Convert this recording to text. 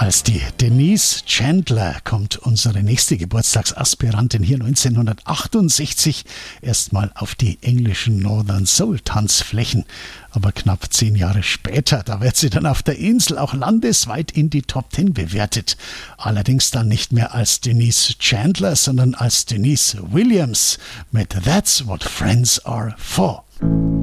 Als die Denise Chandler kommt unsere nächste Geburtstagsaspirantin hier 1968 erstmal auf die englischen Northern Soul Tanzflächen. Aber knapp 10 Jahre später, da wird sie dann auf der Insel auch landesweit in die Top 10 bewertet. Allerdings dann nicht mehr als Denise Chandler, sondern als Denise Williams mit That's What Friends Are For.